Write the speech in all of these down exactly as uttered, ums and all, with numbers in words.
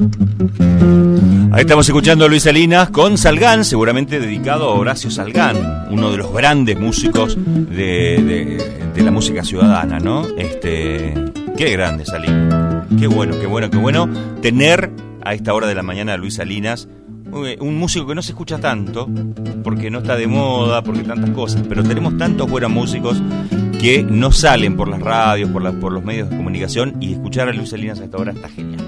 Ahí estamos escuchando a Luis Salinas con Salgán, seguramente dedicado a Horacio Salgán, uno de los grandes músicos de, de, de la música ciudadana, ¿no? Este, qué grande Salinas, qué bueno, qué bueno, qué bueno tener a esta hora de la mañana a Luis Salinas, un músico que no se escucha tanto, porque no está de moda, porque tantas cosas, pero tenemos tantos buenos músicos que no salen por las radios, por, la, por los medios de comunicación, y escuchar a Luis Salinas a esta hora está genial.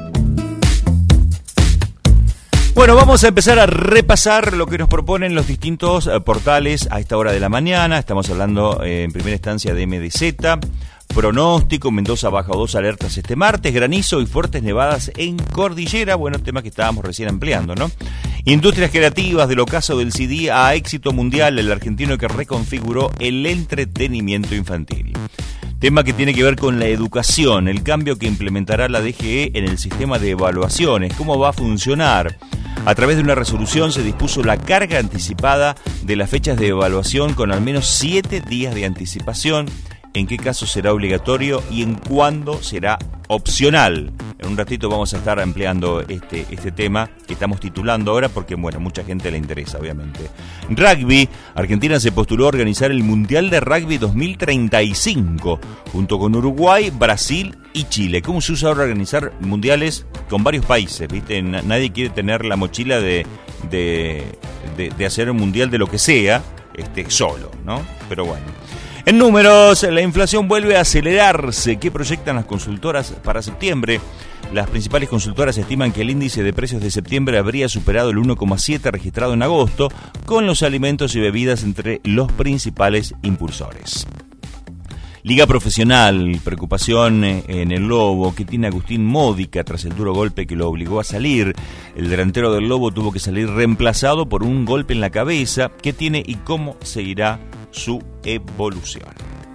Bueno, vamos a empezar a repasar lo que nos proponen los distintos eh, portales a esta hora de la mañana. Estamos hablando eh, en primera instancia de M D Z. Pronóstico: Mendoza baja dos alertas este martes, granizo y fuertes nevadas en cordillera. Bueno, tema que estábamos recién ampliando, ¿no? Industrias creativas, del ocaso del C D a éxito mundial, el argentino que reconfiguró el entretenimiento infantil. Tema que tiene que ver con la educación, el cambio que implementará la D G E en el sistema de evaluaciones, cómo va a funcionar. A través de una resolución se dispuso la carga anticipada de las fechas de evaluación con al menos siete días de anticipación, en qué caso será obligatorio y en cuándo será opcional. En un ratito vamos a estar ampliando este, este tema que estamos titulando ahora porque, bueno, mucha gente le interesa, obviamente. Rugby: Argentina se postuló a organizar el Mundial de Rugby dos mil treinta y cinco, junto con Uruguay, Brasil y Chile. ¿Cómo se usa ahora organizar mundiales con varios países? ¿Viste? Nadie quiere tener la mochila de, de, de, de hacer un mundial de lo que sea, este, solo, ¿no? Pero bueno. En números, la inflación vuelve a acelerarse. ¿Qué proyectan las consultoras para septiembre? Las principales consultoras estiman que el índice de precios de septiembre habría superado el uno coma siete registrado en agosto, con los alimentos y bebidas entre los principales impulsores. Liga Profesional: preocupación en el Lobo. ¿Qué tiene Agustín Módica tras el duro golpe que lo obligó a salir? El delantero del Lobo tuvo que salir reemplazado por un golpe en la cabeza. ¿Qué tiene y cómo seguirá su evolución?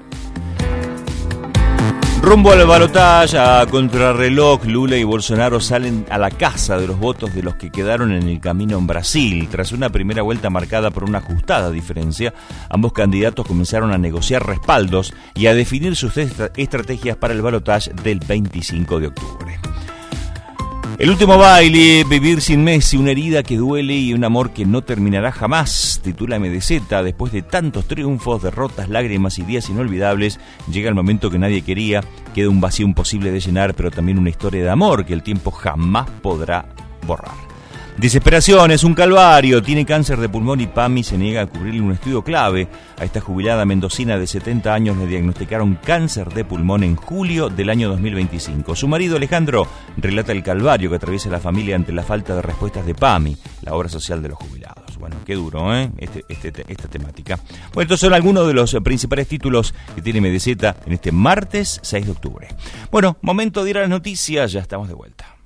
Rumbo al balotaje, a contrarreloj, Lula y Bolsonaro salen a la caza de los votos de los que quedaron en el camino en Brasil. Tras una primera vuelta marcada por una ajustada diferencia, ambos candidatos comenzaron a negociar respaldos y a definir sus estra- estrategias para el balotaje del veinticinco de octubre. El último baile: vivir sin Messi, una herida que duele y un amor que no terminará jamás, titula M D Z. Después de tantos triunfos, derrotas, lágrimas y días inolvidables, llega el momento que nadie quería, queda un vacío imposible de llenar, pero también una historia de amor que el tiempo jamás podrá borrar. Desesperación: es un calvario, tiene cáncer de pulmón y P A M I se niega a cubrirle un estudio clave. A esta jubilada mendocina de setenta años le diagnosticaron cáncer de pulmón en julio del año dos mil veinticinco. Su marido Alejandro relata el calvario que atraviesa la familia ante la falta de respuestas de P A M I, la obra social de los jubilados. Bueno, qué duro, ¿eh? Este, este, esta temática. Bueno, estos son algunos de los principales títulos que tiene M D Z en este martes seis de octubre. Bueno, momento de ir a las noticias, ya estamos de vuelta.